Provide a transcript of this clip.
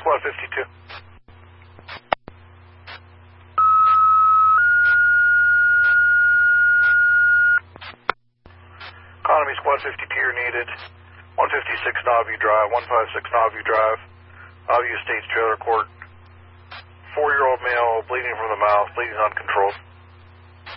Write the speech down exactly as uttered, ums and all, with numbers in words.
Squad fifty-two. Economy Squad fifty-two, you're needed. one fifty-six Navview Drive, one fifty-six Navview Drive, Navview Estates Trailer Court. Four-year-old male, bleeding from the mouth, bleeding uncontrolled.